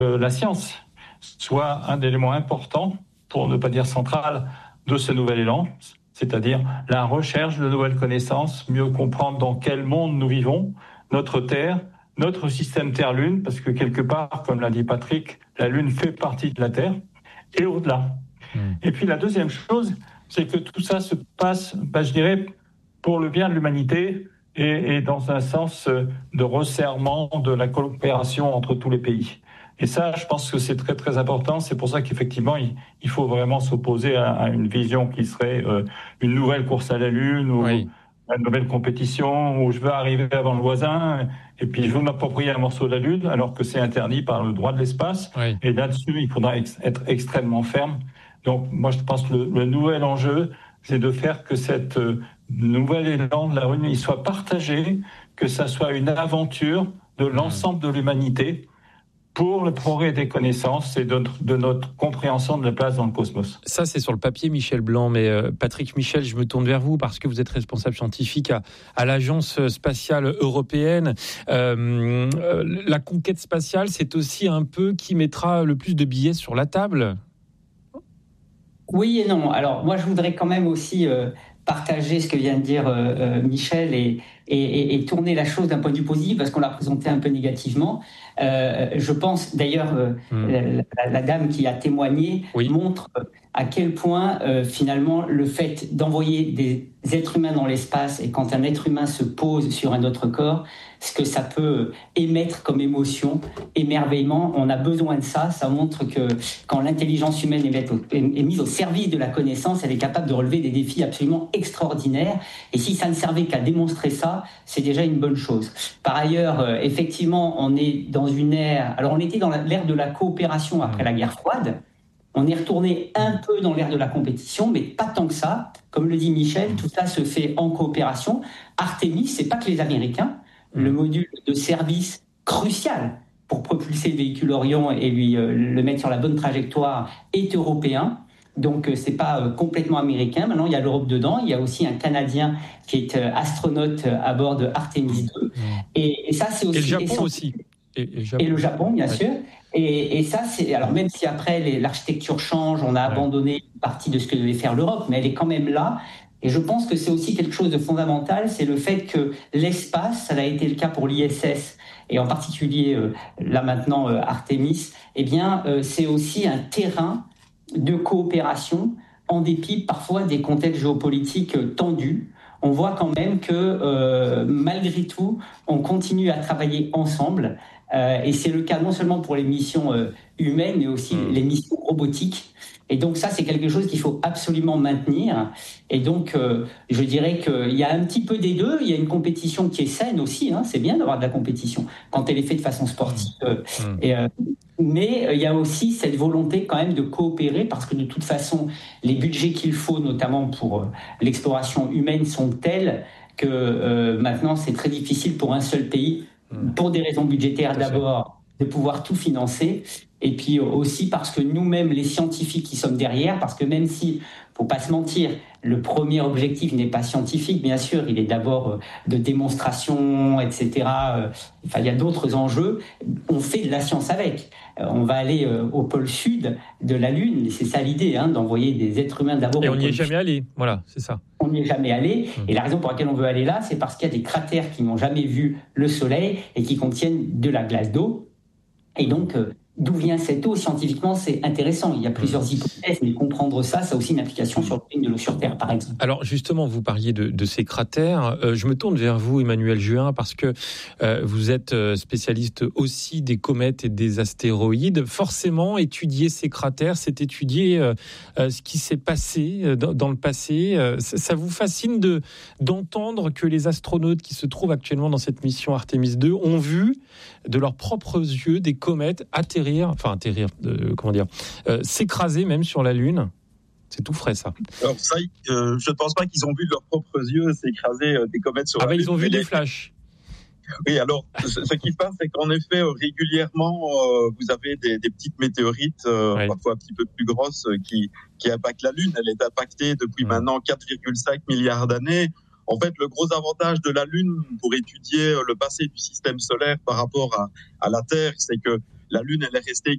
la science soit un élément important, pour ne pas dire central, de ce nouvel élan, c'est-à-dire la recherche de nouvelles connaissances, mieux comprendre dans quel monde nous vivons, notre Terre, notre système Terre-Lune, parce que quelque part, comme l'a dit Patrick, la Lune fait partie de la Terre, et au-delà. Et puis la deuxième chose, c'est que tout ça se passe, je dirais, pour le bien de l'humanité et dans un sens de resserrement de la coopération entre tous les pays. Et ça, je pense que c'est très très important. C'est pour ça qu'effectivement, il faut vraiment s'opposer à une vision qui serait une nouvelle course à la Lune ou une nouvelle compétition où je veux arriver avant le voisin et puis je veux m'approprier un morceau de la Lune alors que c'est interdit par le droit de l'espace. Oui. Et là-dessus, il faudra être extrêmement ferme. Donc moi, je pense que le nouvel enjeu, c'est de faire que cette nouvel élan de la Lune, il soit partagé, que ça soit une aventure de l'ensemble de l'humanité pour le progrès des connaissances et de notre compréhension de la place dans le cosmos. Ça, c'est sur le papier, Michel Blanc, mais Patrick Michel, je me tourne vers vous parce que vous êtes responsable scientifique à l'Agence spatiale européenne. La conquête spatiale, c'est aussi un peu qui mettra le plus de billets sur la table. Oui et non. Alors, moi, je voudrais quand même aussi partager ce que vient de dire Michel et tourner la chose d'un point de vue positif parce qu'on l'a présenté un peu négativement. Je pense, d'ailleurs, la dame qui a témoigné montre à quel point, finalement, le fait d'envoyer des êtres humains dans l'espace et quand un être humain se pose sur un autre corps, ce que ça peut émettre comme émotion, émerveillement, on a besoin de ça. Ça montre que quand l'intelligence humaine est mise au service de la connaissance, elle est capable de relever des défis absolument extraordinaires. Et si ça ne servait qu'à démontrer ça, c'est déjà une bonne chose. Par ailleurs, effectivement, on est dans une ère... Alors, on était dans l'ère de la coopération après la guerre froide. On est retourné un peu dans l'ère de la compétition, mais pas tant que ça. Comme le dit Michel, tout ça se fait en coopération. Artemis, c'est pas que les Américains. Le module de service crucial pour propulser le véhicule Orion et lui le mettre sur la bonne trajectoire est européen. Donc, c'est pas complètement américain. Maintenant, il y a l'Europe dedans. Il y a aussi un Canadien qui est astronaute à bord de Artemis 2. Et ça, c'est aussi... Et le Japon aussi. Et le Japon, bien sûr. Et ça, c'est... Alors, même si après, l'architecture change, on a abandonné une partie de ce que devait faire l'Europe, mais elle est quand même là. Et je pense que c'est aussi quelque chose de fondamental, c'est le fait que l'espace, ça a été le cas pour l'ISS, et en particulier, là maintenant, Artemis, eh bien, c'est aussi un terrain de coopération, en dépit parfois des contextes géopolitiques tendus. On voit quand même que, malgré tout, on continue à travailler ensemble. Et c'est le cas non seulement pour les missions humaines, mais aussi les missions robotiques. Et donc ça, c'est quelque chose qu'il faut absolument maintenir. Et donc, je dirais qu'il y a un petit peu des deux. Il y a une compétition qui est saine aussi. C'est bien d'avoir de la compétition quand elle est faite de façon sportive. Mais il y a aussi cette volonté quand même de coopérer parce que de toute façon, les budgets qu'il faut, notamment pour l'exploration humaine, sont tels que maintenant, c'est très difficile pour un seul pays, pour des raisons budgétaires d'abord, de pouvoir tout financer. Et puis aussi parce que nous-mêmes, les scientifiques qui sommes derrière, parce que même si, faut pas se mentir, le premier objectif n'est pas scientifique, bien sûr, il est d'abord de démonstration, etc. Enfin, il y a d'autres enjeux. On fait de la science avec. On va aller au pôle sud de la Lune, c'est ça l'idée, d'envoyer des êtres humains d'abord. Et on n'y est jamais allé, voilà, c'est ça. On n'y est jamais allé, et la raison pour laquelle on veut aller là, c'est parce qu'il y a des cratères qui n'ont jamais vu le Soleil et qui contiennent de la glace d'eau. Et donc, d'où vient cette eau? Scientifiquement, c'est intéressant. Il y a plusieurs hypothèses, mais comprendre ça, ça a aussi une application sur le thème de l'eau sur Terre, par exemple. Alors, justement, vous parliez de ces cratères. Je me tourne vers vous, Emmanuel Juin, parce que vous êtes spécialiste aussi des comètes et des astéroïdes. Forcément, étudier ces cratères, c'est étudier ce qui s'est passé dans le passé. Ça vous fascine d'entendre que les astronautes qui se trouvent actuellement dans cette mission Artemis 2 ont vu de leurs propres yeux des comètes s'écraser même sur la Lune. C'est tout frais, ça. Alors ça, je ne pense pas qu'ils ont vu de leurs propres yeux s'écraser des comètes sur la Lune. Ils ont vu des flashs. Oui, alors, ce qui se passe, c'est qu'en effet, régulièrement, vous avez des petites météorites, parfois un petit peu plus grosses, qui impactent la Lune. Elle est impactée depuis maintenant 4,5 milliards d'années. En fait, le gros avantage de la Lune pour étudier le passé du système solaire par rapport à la Terre, c'est que la Lune, elle est restée